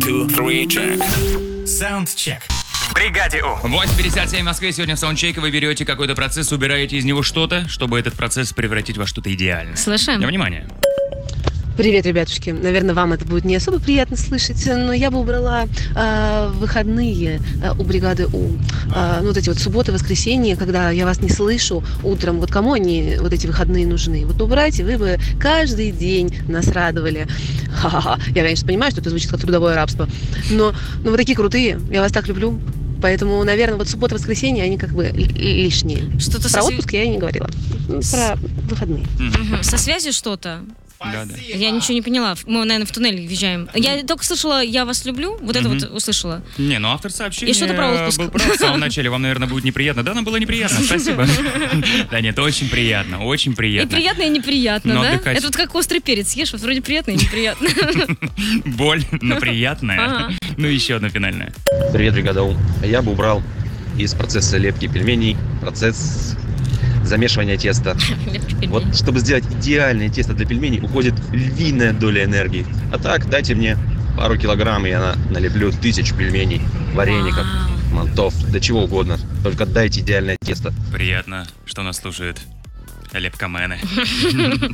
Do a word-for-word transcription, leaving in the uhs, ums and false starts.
two, three, check. Саундчек. В бригаде У. восемь пятьдесят семь в Москве. Сегодня в саундчеке вы берете какой-то процесс, убираете из него что-то, чтобы этот процесс превратить во что-то идеальное. Слышим. Внимание. Привет, ребятушки. Наверное, вам это будет не особо приятно слышать, но я бы убрала э, выходные э, у бригады У. Э, ну, вот эти вот субботы, воскресенья, когда я вас не слышу утром. Вот кому они, вот эти выходные нужны? Вот убрайте, вы бы каждый день нас радовали. Ха-ха-ха. Я, конечно, понимаю, что это звучит как трудовое рабство, но, но вы такие крутые, я вас так люблю. Поэтому, наверное, вот суббота, воскресенье, они как бы лишние. Что-то Про со, сви- отпуск я и не говорила. Про выходные. Мгм. Со связью что-то? Да, да. Я ничего не поняла. Мы, наверное, в туннеле въезжаем. Я только слышала «Я вас люблю». Вот это Мгм. вот услышала. Не, ну автор сообщения И что-то про отпуск. был прав в самом начале. Вам, наверное, будет неприятно. Да, нам было неприятно, спасибо. Да нет, очень приятно, очень И приятно. приятно, и неприятно, Но да? отдыхать- Это вот как острый перец съешь, вот вроде приятно и неприятно. Боль, но приятная. Ага. Ну еще одна финальная. Привет, бригада У. Я бы убрал из процесса лепки пельменей процесс замешивания теста. Вот, чтобы сделать идеальное тесто для пельменей, уходит львиная доля энергии. А так, дайте мне пару килограмм, и я на- налеплю тысячу пельменей, вареников, Вау. мантов, да чего угодно. Только дайте идеальное тесто. Приятно, что нас слушают лепкомены.